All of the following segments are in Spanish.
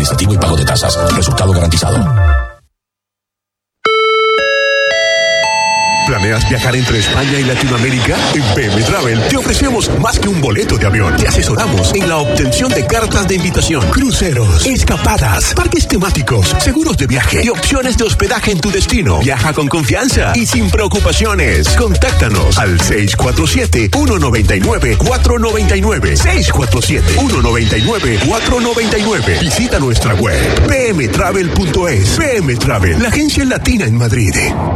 administrativo y pago de tasas. Resultado garantizado. ¿Planeas viajar entre España y Latinoamérica? En PM Travel te ofrecemos más que un boleto de avión. Te asesoramos en la obtención de cartas de invitación, cruceros, escapadas, parques temáticos, seguros de viaje y opciones de hospedaje en tu destino. Viaja con confianza y sin preocupaciones. Contáctanos al 647-199-499. 647-199-499. Visita nuestra web pmtravel.es. PM Travel, la agencia latina en Madrid.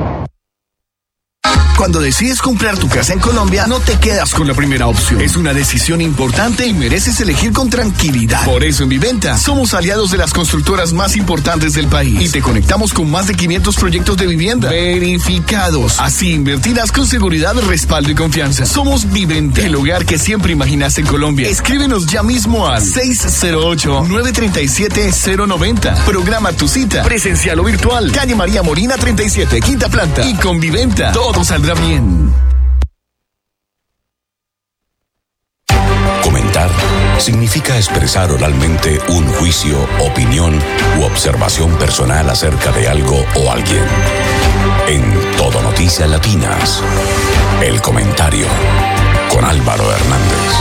Cuando decides comprar tu casa en Colombia, no te quedas con la primera opción. Es una decisión importante y mereces elegir con tranquilidad. Por eso en Viventa somos aliados de las constructoras más importantes del país y te conectamos con más de 500 proyectos de vivienda verificados. Así invertirás con seguridad, respaldo y confianza. Somos Viventa, el hogar que siempre imaginaste en Colombia. Escríbenos ya mismo al 608-937-090. Programa tu cita, presencial o virtual. Calle María Molina 37, quinta planta. Y con Viventa todo saldrá bien. Comentar significa expresar oralmente un juicio, opinión u observación personal acerca de algo o alguien. En Todo Noticias Latinas, el comentario con Álvaro Hernández.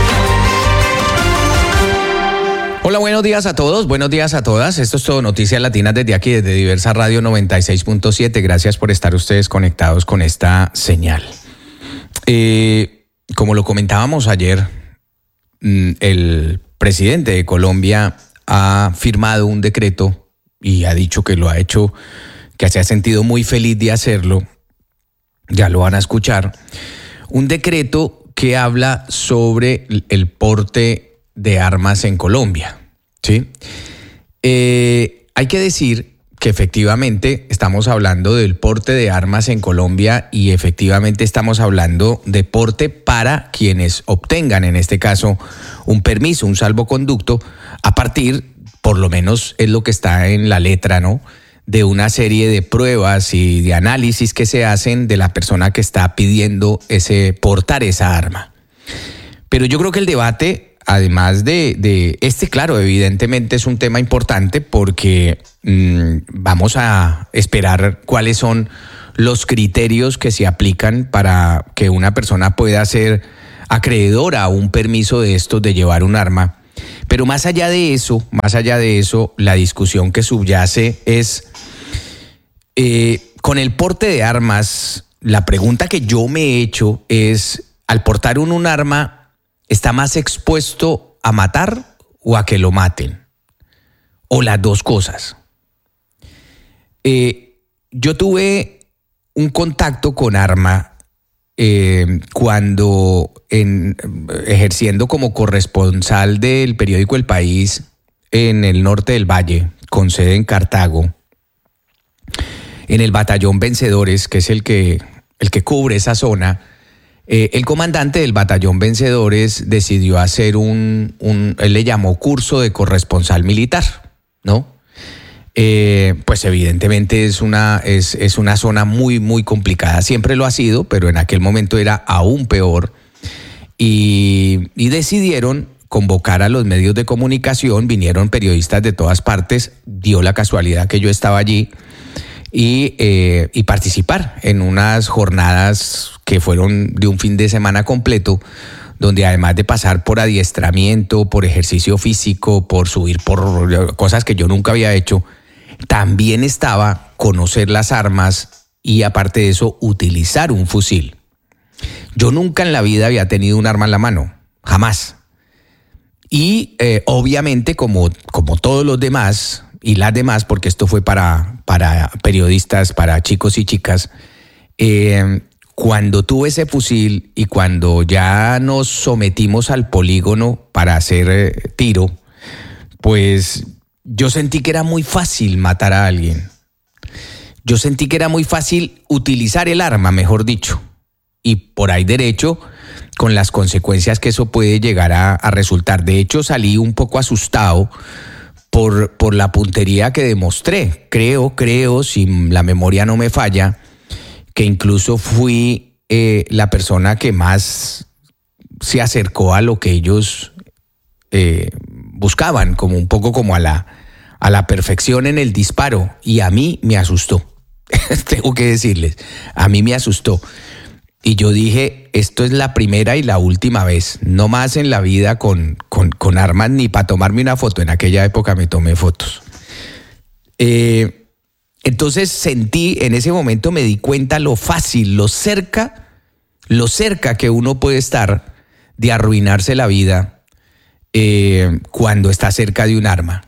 Hola, buenos días a todos, buenos días a todas. Esto es Todo Noticias Latinas desde aquí, desde Diversa Radio 96.7. Gracias por estar ustedes conectados con esta señal. Como lo comentábamos ayer, el presidente de Colombia ha firmado un decreto y ha dicho que lo ha hecho, que se ha sentido muy feliz de hacerlo. Ya lo van a escuchar. Un decreto que habla sobre el porte de armas en Colombia, ¿sí? Hay que decir que efectivamente estamos hablando del porte de armas en Colombia y efectivamente estamos hablando de porte para quienes obtengan, en este caso, un permiso, un salvoconducto, a partir, por lo menos es lo que está en la letra, ¿no?, de una serie de pruebas y de análisis que se hacen de la persona que está pidiendo portar esa arma. Pero yo creo que el debate, además de claro, evidentemente es un tema importante porque vamos a esperar cuáles son los criterios que se aplican para que una persona pueda ser acreedora a un permiso de estos de llevar un arma. Pero más allá de eso, la discusión que subyace es con el porte de armas. La pregunta que yo me he hecho es, al portar un arma, ¿está más expuesto a matar o a que lo maten? O las dos cosas. Yo tuve un contacto con arma cuando ejerciendo como corresponsal del periódico El País en el norte del Valle, con sede en Cartago, en el batallón Vencedores, que es el que cubre esa zona. El comandante del batallón Vencedores decidió hacer él le llamó curso de corresponsal militar, ¿no? Pues evidentemente es una zona muy, muy complicada. Siempre lo ha sido, pero en aquel momento era aún peor. Y decidieron convocar a los medios de comunicación. Vinieron periodistas de todas partes. Dio la casualidad que yo estaba allí. Y participar en unas jornadas que fueron de un fin de semana completo, donde además de pasar por adiestramiento, por ejercicio físico, por subir por cosas que yo nunca había hecho, también estaba conocer las armas y, aparte de eso, utilizar un fusil. Yo nunca en la vida había tenido un arma en la mano, jamás. Y obviamente, como todos los demás y las demás, porque esto fue para periodistas, para chicos y chicas, cuando tuve ese fusil y cuando ya nos sometimos al polígono para hacer tiro, pues yo sentí que era muy fácil matar a alguien. Yo sentí que era muy fácil utilizar el arma, mejor dicho, y por ahí derecho, con las consecuencias que eso puede llegar a resultar. De hecho, salí un poco asustado por la puntería que demostré. Creo, si la memoria no me falla, que incluso fui la persona que más se acercó a lo que ellos buscaban, como un poco como a a la perfección en el disparo, y a mí me asustó. Tengo que decirles, a mí me asustó. Y yo dije, esto es la primera y la última vez, no más en la vida con armas ni para tomarme una foto. En aquella época me tomé fotos. Entonces sentí, en ese momento me di cuenta lo fácil, lo cerca que uno puede estar de arruinarse la vida cuando está cerca de un arma.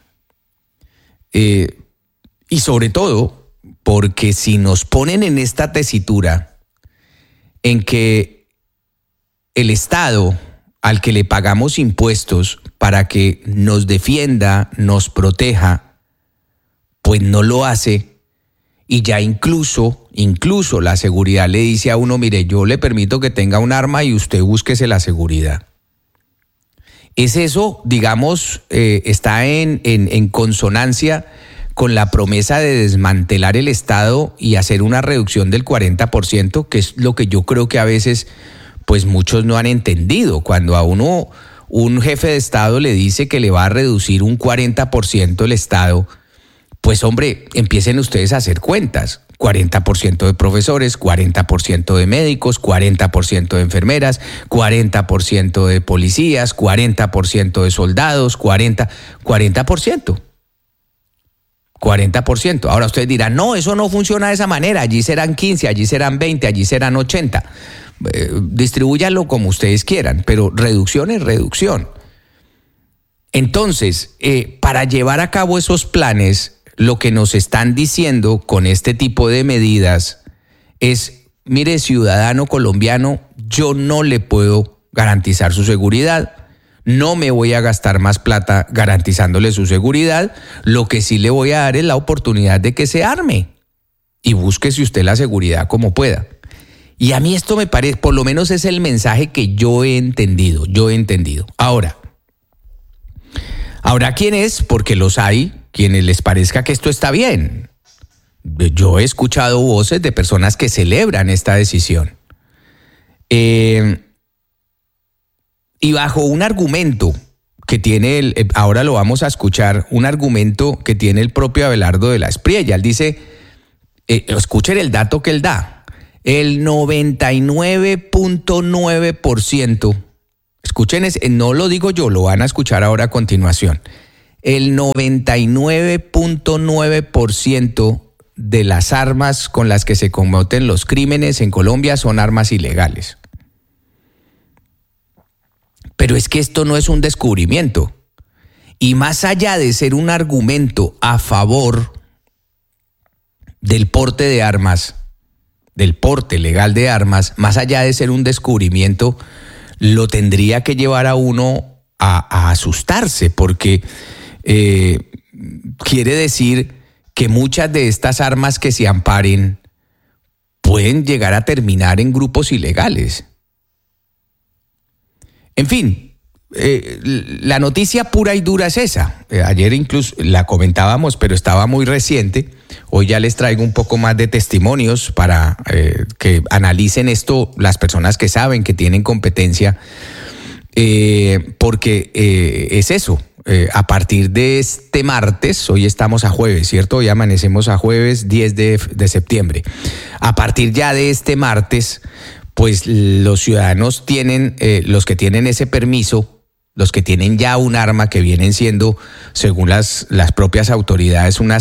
Y sobre todo, porque si nos ponen en esta tesitura en que el Estado al que le pagamos impuestos para que nos defienda, nos proteja, pues no lo hace, y ya incluso la seguridad le dice a uno, mire, yo le permito que tenga un arma y usted búsquese la seguridad. Es eso, digamos, está en consonancia con la promesa de desmantelar el Estado y hacer una reducción del 40%, que es lo que yo creo que a veces pues muchos no han entendido. Cuando a uno un jefe de Estado le dice que le va a reducir un 40% el Estado, pues hombre, empiecen ustedes a hacer cuentas. 40% de profesores, 40% de médicos, 40% de enfermeras, 40% de policías, 40% de soldados, 40%. 40%. Ahora ustedes dirán, no, eso no funciona de esa manera, allí serán 15, allí serán 20, allí serán 80. Distribúyanlo como ustedes quieran, pero reducción es reducción. Entonces, para llevar a cabo esos planes, lo que nos están diciendo con este tipo de medidas es, mire, ciudadano colombiano, yo no le puedo garantizar su seguridad, no me voy a gastar más plata garantizándole su seguridad, lo que sí le voy a dar es la oportunidad de que se arme y búsquese usted la seguridad como pueda. Y a mí esto me parece, por lo menos es el mensaje que yo he entendido. Ahora, habrá quienes, porque los hay, quienes les parezca que esto está bien. Yo he escuchado voces de personas que celebran esta decisión. Y bajo un argumento que tiene, ahora lo vamos a escuchar, un argumento que tiene el propio Abelardo de la Espriella. Él dice, escuchen el dato que él da, el 99.9%, escuchen, no lo digo yo, lo van a escuchar ahora a continuación, el 99.9% de las armas con las que se combaten los crímenes en Colombia son armas ilegales. Pero es que esto no es un descubrimiento. Y más allá de ser un argumento a favor del porte de armas, del porte legal de armas, más allá de ser un descubrimiento, lo tendría que llevar a uno a asustarse, porque quiere decir que muchas de estas armas que se amparen pueden llegar a terminar en grupos ilegales. En fin, la noticia pura y dura es esa. Ayer incluso la comentábamos, pero estaba muy reciente. Hoy ya les traigo un poco más de testimonios para que analicen esto las personas que saben, que tienen competencia, porque es eso. A partir de este martes, hoy estamos a jueves, ¿cierto? Hoy amanecemos a jueves 10 de septiembre. A partir ya de este martes, pues los ciudadanos tienen, los que tienen ese permiso, los que tienen ya un arma, que vienen siendo, según las propias autoridades, unas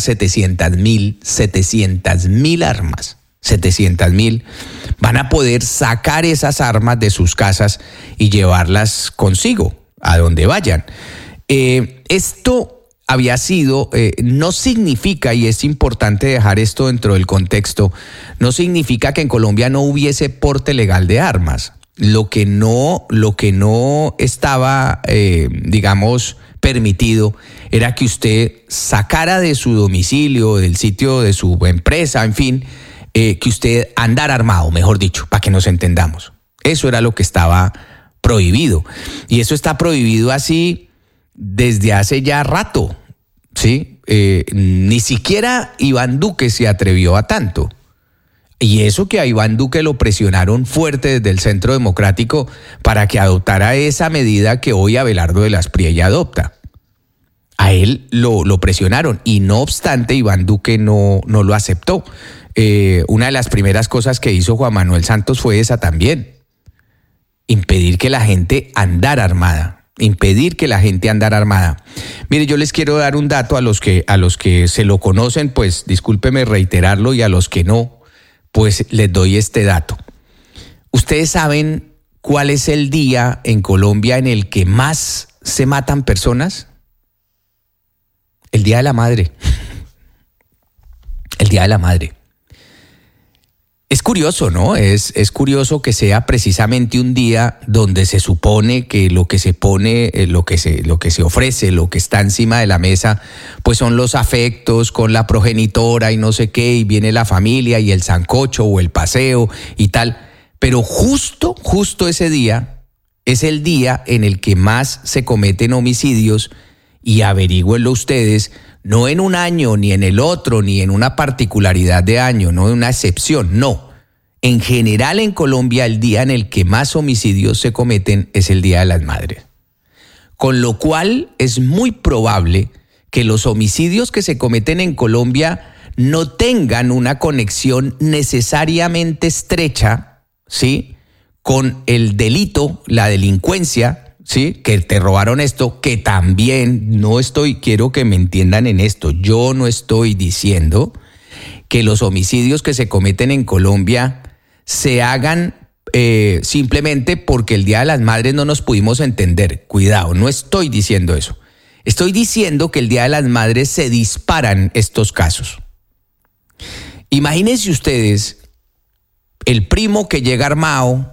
700,000 armas, 700,000, van a poder sacar esas armas de sus casas y llevarlas consigo, a donde vayan. Esto había sido, no significa, y es importante dejar esto dentro del contexto, no significa que en Colombia no hubiese porte legal de armas. Lo que no estaba, digamos, permitido era que usted sacara de su domicilio, del sitio de su empresa, en fin, que usted andara armado, mejor dicho, para que nos entendamos. Eso era lo que estaba prohibido. Y eso está prohibido así desde hace ya rato, ¿sí? Ni siquiera Iván Duque se atrevió a tanto. Y eso que a Iván Duque lo presionaron fuerte desde el Centro Democrático para que adoptara esa medida que hoy Abelardo de la Espriella adopta. A él lo presionaron y no obstante Iván Duque no lo aceptó. Una de las primeras cosas que hizo Juan Manuel Santos fue esa también. Impedir que la gente andara armada. Mire, yo les quiero dar un dato a los que se lo conocen, pues discúlpeme reiterarlo, y a los que no, pues les doy este dato. ¿Ustedes saben cuál es el día en Colombia en el que más se matan personas? El Día de la Madre. El Día de la Madre. Es curioso, ¿no? Es curioso que sea precisamente un día donde se supone que lo que se pone, lo que se ofrece, lo que está encima de la mesa, pues son los afectos con la progenitora y no sé qué, y viene la familia y el sancocho o el paseo y tal. Pero justo ese día es el día en el que más se cometen homicidios, y averígüenlo ustedes, no en un año, ni en el otro, ni en una particularidad de año, no en una excepción, no. En general en Colombia el día en el que más homicidios se cometen es el Día de las Madres. Con lo cual es muy probable que los homicidios que se cometen en Colombia no tengan una conexión necesariamente estrecha, ¿sí?, con el delito, la delincuencia, ¿sí?, que te robaron esto, que también quiero que me entiendan en esto, yo no estoy diciendo que los homicidios que se cometen en Colombia se hagan simplemente porque el Día de las Madres no nos pudimos entender. Cuidado, no estoy diciendo eso. Estoy diciendo que el Día de las Madres se disparan estos casos. Imagínense ustedes el primo que llega armado,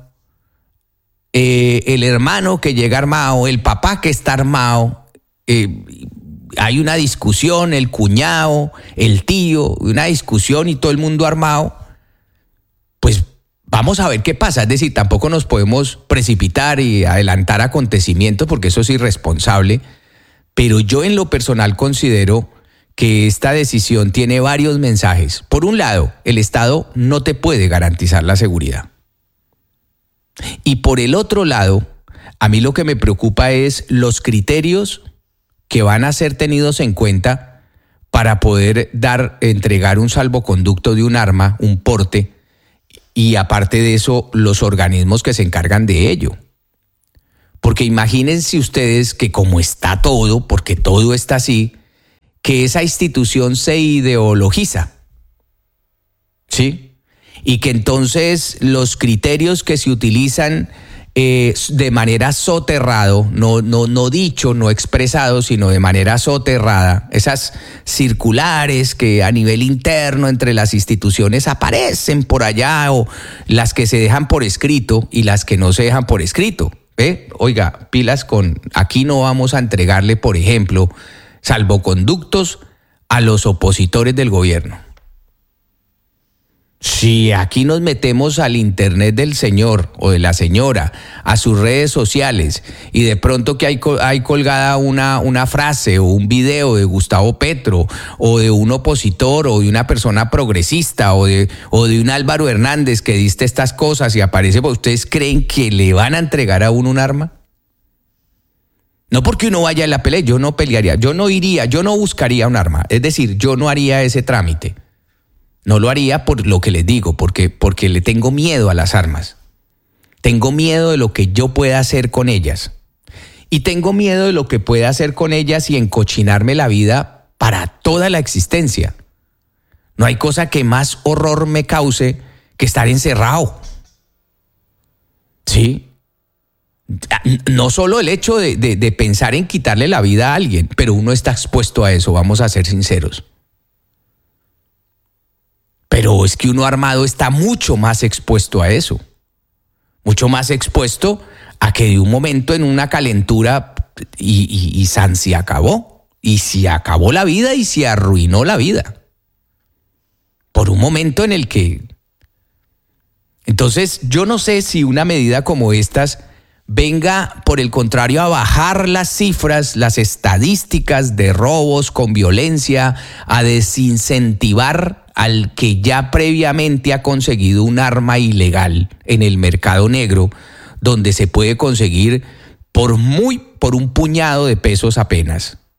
el hermano que llega armado, el papá que está armado, hay una discusión, el cuñado, el tío, una discusión y todo el mundo armado, pues vamos a ver qué pasa. Es decir, tampoco nos podemos precipitar y adelantar acontecimientos porque eso es irresponsable, pero yo en lo personal considero que esta decisión tiene varios mensajes. Por un lado, el Estado no te puede garantizar la seguridad. Y por el otro lado, a mí lo que me preocupa es los criterios que van a ser tenidos en cuenta para poder entregar un salvoconducto de un arma, un porte, y aparte de eso, los organismos que se encargan de ello. Porque imagínense ustedes que como está todo, porque todo está así, que esa institución se ideologiza, ¿sí? Y que entonces los criterios que se utilizan de manera soterrado, no dicho, no expresado, sino de manera soterrada, esas circulares que a nivel interno entre las instituciones aparecen por allá, o las que se dejan por escrito y las que no se dejan por escrito. Oiga, pilas con, aquí no vamos a entregarle, por ejemplo, salvoconductos a los opositores del gobierno. Si aquí nos metemos al internet del señor o de la señora, a sus redes sociales, y de pronto que hay colgada una frase o un video de Gustavo Petro o de un opositor o de una persona progresista o de un Álvaro Hernández que diste estas cosas y aparece, ¿ustedes creen que le van a entregar a uno un arma? No porque uno vaya en la pelea, yo no pelearía, yo no iría, yo no buscaría un arma, es decir, yo no haría ese trámite. No lo haría por lo que les digo, porque le tengo miedo a las armas. Tengo miedo de lo que yo pueda hacer con ellas. Y tengo miedo de lo que pueda hacer con ellas y encochinarme la vida para toda la existencia. No hay cosa que más horror me cause que estar encerrado. ¿Sí? No solo el hecho de pensar en quitarle la vida a alguien, pero uno está expuesto a eso, vamos a ser sinceros. Pero es que uno armado está mucho más expuesto a eso. Mucho más expuesto a que de un momento en una calentura y se acabó. Y se acabó la vida y se arruinó la vida. Por un momento en el que... Entonces, yo no sé si una medida como estas venga, por el contrario, a bajar las cifras, las estadísticas de robos con violencia, a desincentivar al que ya previamente ha conseguido un arma ilegal en el mercado negro, donde se puede conseguir por un puñado de pesos apenas.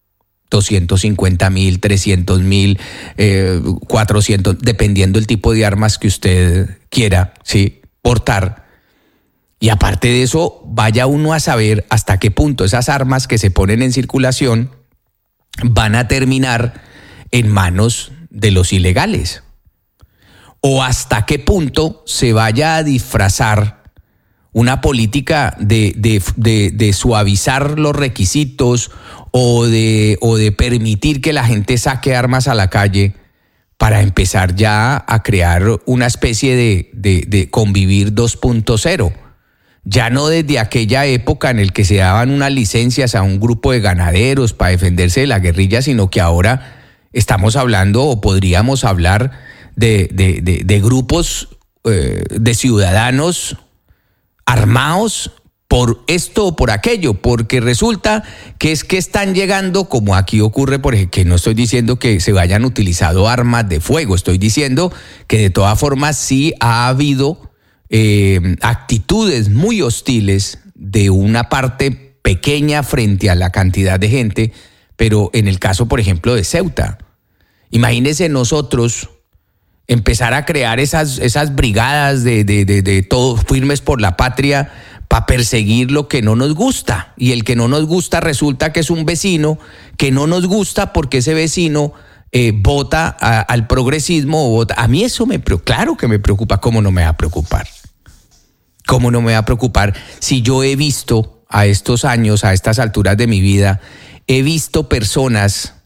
250.000, 300.000, 400, dependiendo del tipo de armas que usted quiera, ¿sí?, portar. Y aparte de eso, vaya uno a saber hasta qué punto esas armas que se ponen en circulación van a terminar en manos de los ilegales. O hasta qué punto se vaya a disfrazar una política de suavizar los requisitos o de permitir que la gente saque armas a la calle para empezar ya a crear una especie de convivir 2.0. Ya no desde aquella época en el que se daban unas licencias a un grupo de ganaderos para defenderse de la guerrilla, sino que ahora estamos hablando o podríamos hablar de grupos de ciudadanos armados por esto o por aquello, porque resulta que es que están llegando, como aquí ocurre, por ejemplo, que no estoy diciendo que se hayan utilizado armas de fuego, estoy diciendo que de todas formas sí ha habido actitudes muy hostiles de una parte pequeña frente a la cantidad de gente, pero en el caso, por ejemplo, de Ceuta, imagínense nosotros empezar a crear esas brigadas de todos firmes por la patria para perseguir lo que no nos gusta. Y el que no nos gusta resulta que es un vecino que no nos gusta porque ese vecino vota al progresismo. Vota. A mí eso claro que me preocupa. ¿Cómo no me va a preocupar? ¿Cómo no me va a preocupar si yo he visto a estos años, a estas alturas de mi vida, he visto personas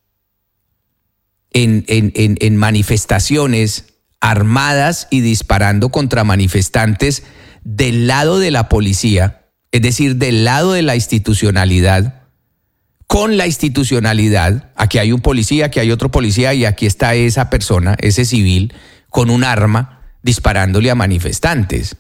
en manifestaciones armadas y disparando contra manifestantes del lado de la policía, es decir, del lado de la institucionalidad, con la institucionalidad? Aquí hay un policía, aquí hay otro policía y aquí está esa persona, ese civil, con un arma disparándole a manifestantes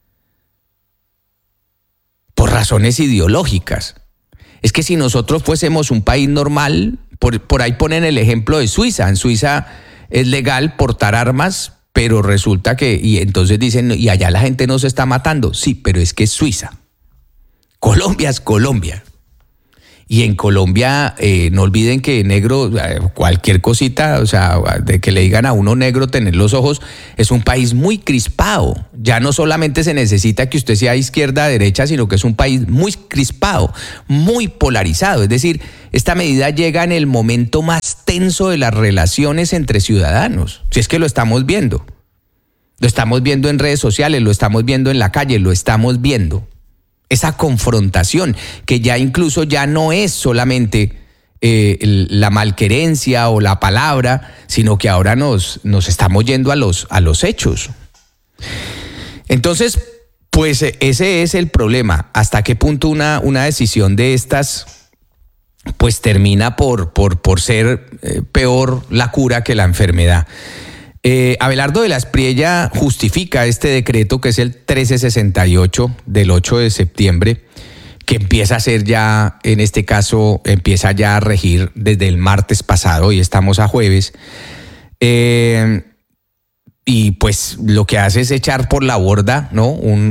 por razones ideológicas. Es que si nosotros fuésemos un país normal, por ahí ponen el ejemplo de Suiza. En Suiza es legal portar armas, pero resulta que, y entonces dicen, y allá la gente no se está matando. Sí, pero es que es Suiza. Colombia es Colombia. Y en Colombia, no olviden que negro, cualquier cosita, o sea, de que le digan a uno negro tener los ojos, es un país muy crispado. Ya no solamente se necesita que usted sea izquierda, derecha, sino que es un país muy crispado, muy polarizado. Es decir, esta medida llega en el momento más tenso de las relaciones entre ciudadanos. Si es que lo estamos viendo. Lo estamos viendo en redes sociales, lo estamos viendo en la calle, lo estamos viendo. Esa confrontación que ya incluso ya no es solamente la malquerencia o la palabra, sino que ahora nos estamos yendo a los hechos. Entonces, pues ese es el problema. ¿Hasta qué punto una decisión de estas pues termina por ser peor la cura que la enfermedad? Abelardo de la Espriella justifica este decreto, que es el 1368 del 8 de septiembre, que empieza a ser ya, en este caso, empieza ya a regir desde el martes pasado, y estamos a jueves. Y pues lo que hace es echar por la borda, ¿no?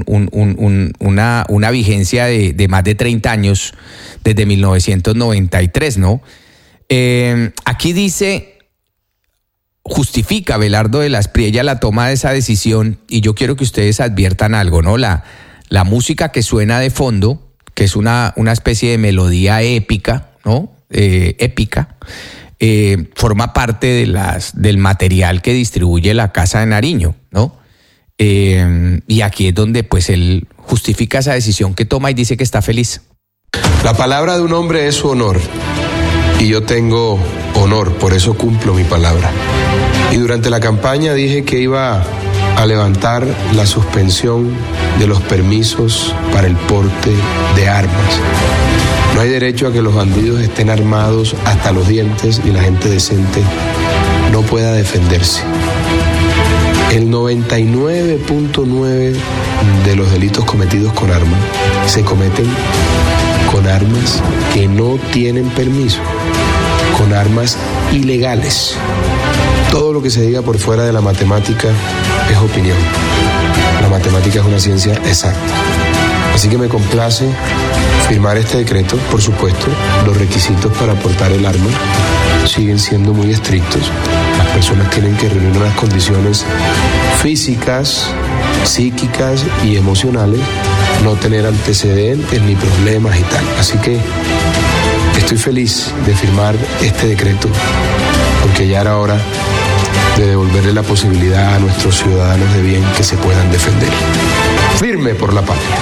Una vigencia de más de 30 años, desde 1993, ¿no? Aquí dice, justifica Abelardo de la Espriella la toma de esa decisión, y yo quiero que ustedes adviertan algo, ¿no? La música que suena de fondo, que es una especie de melodía épica, ¿no? Épica, forma parte del material que distribuye la Casa de Nariño, ¿no? Y aquí es donde pues él justifica esa decisión que toma y dice que está feliz. La palabra de un hombre es su honor, y yo tengo honor, por eso cumplo mi palabra. Y durante la campaña dije que iba a levantar la suspensión de los permisos para el porte de armas. No hay derecho a que los bandidos estén armados hasta los dientes y la gente decente no pueda defenderse. El 99.9% de los delitos cometidos con armas se cometen con armas que no tienen permiso, con armas ilegales. Todo lo que se diga por fuera de la matemática es opinión. La matemática es una ciencia exacta. Así que me complace firmar este decreto. Por supuesto, los requisitos para portar el arma siguen siendo muy estrictos. Las personas tienen que reunir unas condiciones físicas, psíquicas y emocionales, no tener antecedentes ni problemas y tal. Así que estoy feliz de firmar este decreto, porque ya era hora de devolverle la posibilidad a nuestros ciudadanos de bien que se puedan defender. Firme por la patria.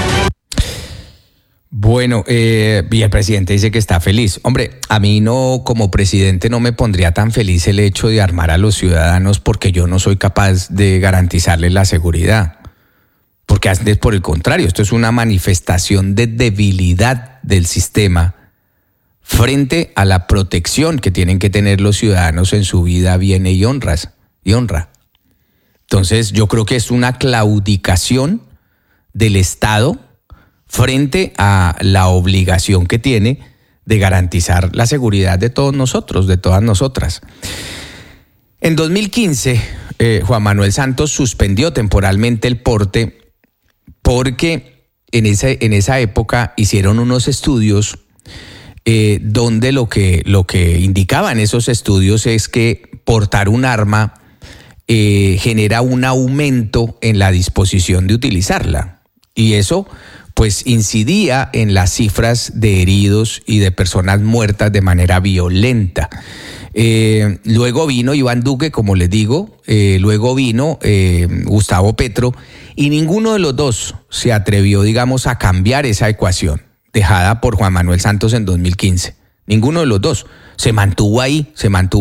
Bueno, y el presidente dice que está feliz. Hombre, a mí no, como presidente, no me pondría tan feliz el hecho de armar a los ciudadanos porque yo no soy capaz de garantizarles la seguridad. Porque antes, por el contrario, esto es una manifestación de debilidad del sistema frente a la protección que tienen que tener los ciudadanos en su vida, bienes y honra. Entonces, yo creo que es una claudicación del Estado frente a la obligación que tiene de garantizar la seguridad de todos nosotros, de todas nosotras. En 2015, Juan Manuel Santos suspendió temporalmente el porte porque en esa época hicieron unos estudios donde lo que indicaban esos estudios es que portar un arma genera un aumento en la disposición de utilizarla. Y eso pues incidía en las cifras de heridos y de personas muertas de manera violenta. Luego vino Iván Duque, como les digo, luego vino Gustavo Petro, y ninguno de los dos se atrevió, digamos, a cambiar esa ecuación dejada por Juan Manuel Santos en 2015. Ninguno de los dos. Se mantuvo ahí.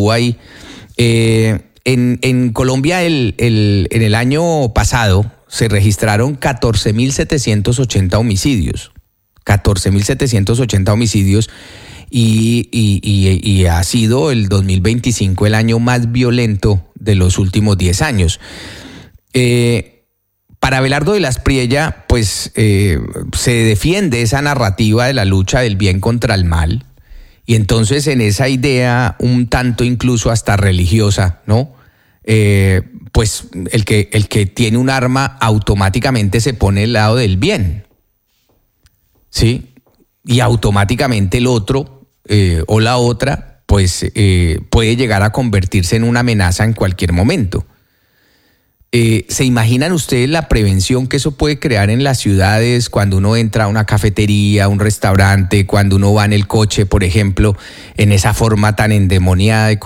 En Colombia en el año pasado se registraron 14.780 homicidios. 14.780 homicidios y ha sido el 2025 el año más violento de los últimos 10 años. Para Abelardo de la Espriella, pues se defiende esa narrativa de la lucha del bien contra el mal, y entonces en esa idea un tanto incluso hasta religiosa, ¿no? Pues el que tiene un arma automáticamente se pone al lado del bien, ¿sí? Y automáticamente el otro o la otra, pues puede llegar a convertirse en una amenaza en cualquier momento. ¿Se imaginan ustedes la prevención que eso puede crear en las ciudades cuando uno entra a una cafetería, a un restaurante, cuando uno va en el coche, por ejemplo, en esa forma tan endemoniada de